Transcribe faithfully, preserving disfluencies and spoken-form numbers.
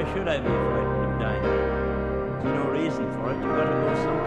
should I be frightened of dying? There's no reason for it. You've got to go some